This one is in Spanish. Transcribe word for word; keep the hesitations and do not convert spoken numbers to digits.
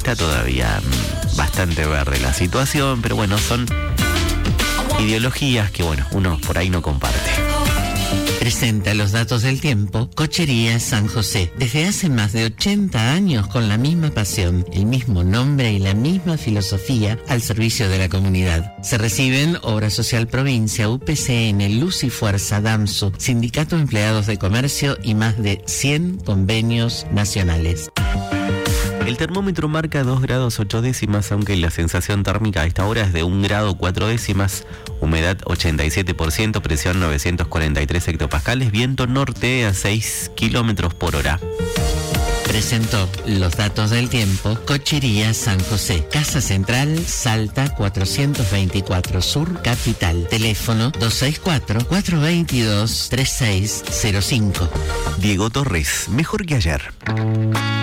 está todavía mmm, bastante verde la situación, pero bueno, son ideologías que bueno, uno por ahí no comparte. Presenta los datos del tiempo Cochería San José. Desde hace más de ochenta años con la misma pasión, el mismo nombre y la misma filosofía al servicio de la comunidad. Se reciben Obra Social Provincia, U P C N, Luz y Fuerza, DAMSU, Sindicato de Empleados de Comercio y más de cien convenios nacionales. El termómetro marca dos grados ocho décimas, aunque la sensación térmica a esta hora es de un grado cuatro décimas, humedad ochenta y siete por ciento, presión novecientos cuarenta y tres hectopascales, viento norte a seis kilómetros por hora. Presentó los datos del tiempo Cochería San José. Casa Central, Salta cuatrocientos veinticuatro Sur, Capital. Teléfono dos seis cuatro, cuatro dos dos, tres seis cero cinco. Diego Torres, mejor que ayer.